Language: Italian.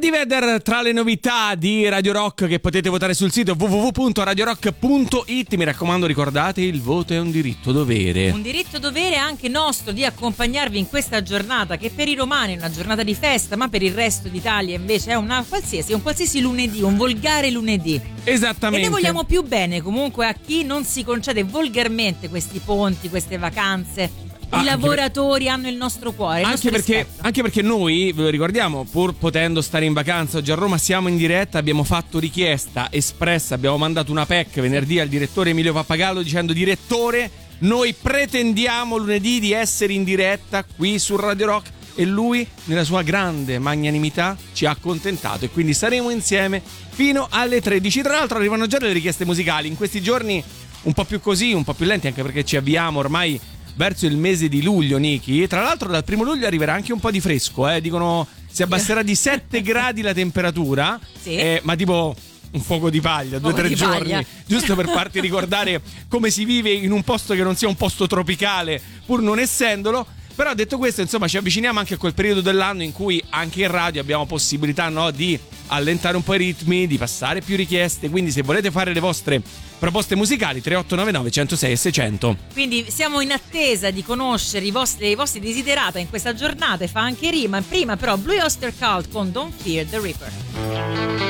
Eddie Vedder tra le novità di Radio Rock che potete votare sul sito www.radiorock.it. Mi raccomando, ricordate, il voto è un diritto dovere. Un diritto dovere anche nostro di accompagnarvi in questa giornata che per i romani è una giornata di festa, ma per il resto d'Italia invece è un qualsiasi lunedì, un volgare lunedì. Esattamente. E noi vogliamo più bene comunque a chi non si concede volgarmente questi ponti, queste vacanze. I lavoratori hanno il nostro cuore, anche perché noi, ve lo ricordiamo, pur potendo stare in vacanza oggi a Roma, siamo in diretta, abbiamo fatto richiesta espressa, abbiamo mandato una PEC venerdì al direttore Emilio Pappagallo dicendo: direttore, noi pretendiamo lunedì di essere in diretta qui su Radio Rock, e lui nella sua grande magnanimità ci ha accontentato, e quindi saremo insieme fino alle 13. Tra l'altro arrivano già delle richieste musicali in questi giorni un po' più così, un po' più lenti, anche perché ci avviamo ormai verso il mese di luglio, Niki. Tra l'altro dal 1° luglio arriverà anche un po' di fresco, dicono si abbasserà di 7 gradi la temperatura, sì. Ma tipo un fuoco di paglia, 2 o 3 giorni, giusto per farti ricordare come si vive in un posto che non sia un posto tropicale, pur non essendolo. Però detto questo, insomma, ci avviciniamo anche a quel periodo dell'anno in cui anche in radio abbiamo possibilità, no, di allentare un po' i ritmi, di passare più richieste. Quindi se volete fare le vostre proposte musicali, 3899 106 e 600. Quindi siamo in attesa di conoscere i vostri desiderata in questa giornata, e fa anche rima. Prima però Blue Oyster Cult con Don't Fear the Reaper.